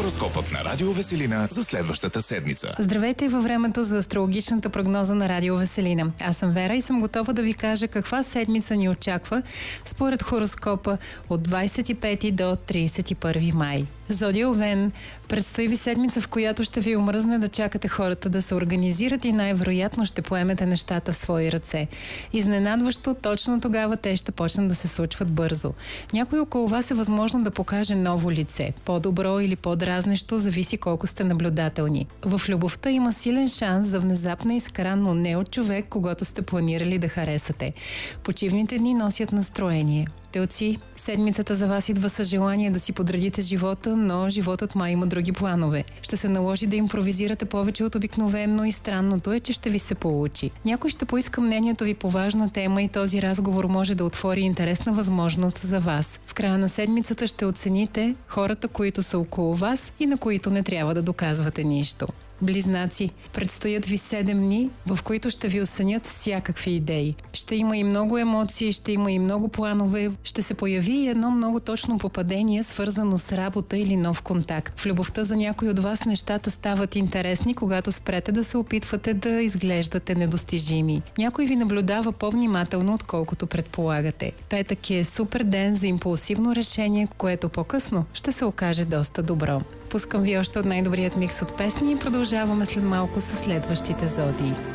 Хороскопът на Радио Веселина за следващата седмица. Здравейте във времето за астрологичната прогноза на Радио Веселина. Аз съм Вера и съм готова да ви кажа каква седмица ни очаква според хороскопа от 25 до 31 май. Зодия Овен, предстои ви седмица, в която ще ви омръзне да чакате хората да се организират и най-вероятно ще поемете нещата в свои ръце. Изненадващо, точно тогава те ще почнат да се случват бързо. Някой около вас е възможно да покаже ново лице. По-добро или по-дразнещо, зависи колко сте наблюдателни. В любовта има силен шанс за внезапна изкара, но не от човек, когато сте планирали да харесате. Почивните дни носят настроение. Телци, седмицата за вас идва с желание да си подредите живота, но животът май има други планове. Ще се наложи да импровизирате повече от обикновено и странното е, че ще ви се получи. Някой ще поиска мнението ви по важна тема и този разговор може да отвори интересна възможност за вас. В края на седмицата ще оцените хората, които са около вас и на които не трябва да доказвате нищо. Близнаци, предстоят ви 7 дни, в които ще ви осънят всякакви идеи. Ще има и много емоции, ще има и много планове, ще се появи и едно много точно попадение, свързано с работа или нов контакт. В любовта за някой от вас нещата стават интересни, когато спрете да се опитвате да изглеждате недостижими. Някой ви наблюдава по-внимателно, отколкото предполагате. Петък е супер ден за импулсивно решение, което по-късно ще се окаже доста добро. Пускам ви още от най-добрият микс от песни и продължаваме след малко с следващите зодии.